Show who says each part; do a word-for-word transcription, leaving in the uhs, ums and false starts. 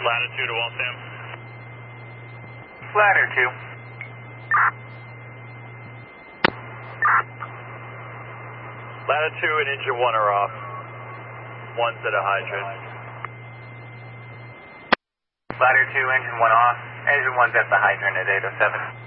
Speaker 1: Latitude to Waltham.
Speaker 2: Ladder two.
Speaker 1: Latitude and engine one are off. One's at a hydrant.
Speaker 2: Ladder two, engine one off. Engine one's at the hydrant at eight oh seven.